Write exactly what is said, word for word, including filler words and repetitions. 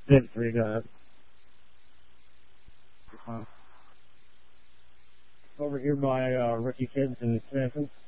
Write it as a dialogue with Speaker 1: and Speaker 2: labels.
Speaker 1: Six three, go ahead. Uh, over here by uh, Ricky Kids and Expansion.